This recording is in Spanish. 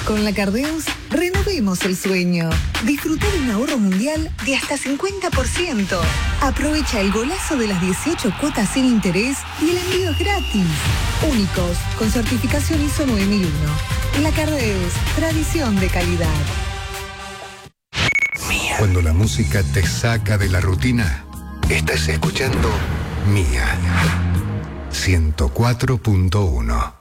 Con la Cardeus, renovemos el sueño. Disfruta de un ahorro mundial de hasta 50%. Aprovecha el golazo de las 18 cuotas sin interés y el envío es gratis. Únicos, con certificación ISO 9001. La Cardeus, tradición de calidad. Cuando la música te saca de la rutina, estás escuchando Mía 104.1.